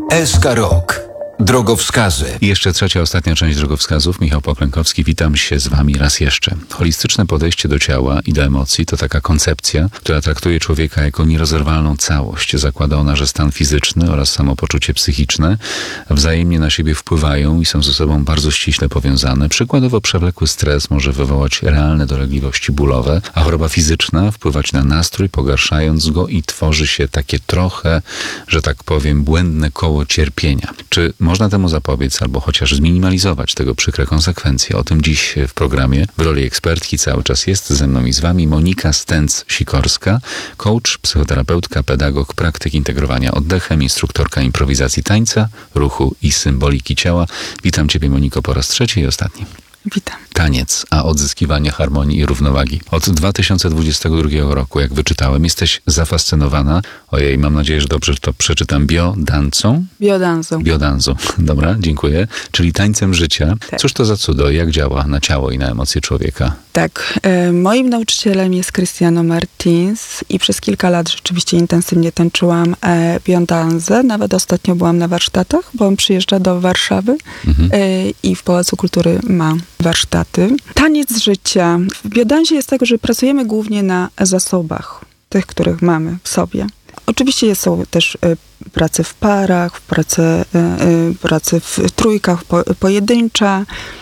SK Rok. Drogowskazy. I jeszcze trzecia, ostatnia część drogowskazów. Michał Poklękowski, witam się z wami raz jeszcze. Holistyczne podejście do ciała i do emocji to taka koncepcja, która traktuje człowieka jako nierozerwalną całość. Zakłada ona, że stan fizyczny oraz samopoczucie psychiczne wzajemnie na siebie wpływają i są ze sobą bardzo ściśle powiązane. Przykładowo przewlekły stres może wywołać realne dolegliwości bólowe, a choroba fizyczna wpływać na nastrój, pogarszając go i tworzy się takie trochę, że tak powiem, błędne koło cierpienia. Czy można temu zapobiec albo chociaż zminimalizować tego przykre konsekwencje? O tym dziś w programie. W roli ekspertki cały czas jest ze mną i z wami Monika Stęc-Sikorska, coach, psychoterapeutka, pedagog, praktyk integrowania oddechem, instruktorka improwizacji tańca, ruchu i symboliki ciała. Witam ciebie, Moniko, po raz trzeci i ostatni. Witam. Taniec, a odzyskiwanie harmonii i równowagi. Od 2022 roku, jak wyczytałem, jesteś zafascynowana, ojej, mam nadzieję, że dobrze to przeczytam, biodanzą? Biodanzą. Dobra, dziękuję. Czyli tańcem życia. Tak. Cóż to za cudo? Jak działa na ciało i na emocje człowieka? Tak. Moim nauczycielem jest Cristiano Martins i przez kilka lat rzeczywiście intensywnie tańczyłam biodanzę. Nawet ostatnio byłam na warsztatach, bo on przyjeżdża do Warszawy i w Pałacu Kultury ma warsztaty. Taniec życia. W biodanzie jest tak, że pracujemy głównie na zasobach, tych, których mamy w sobie. Oczywiście są też prace w parach, prace w trójkach, pojedyncze.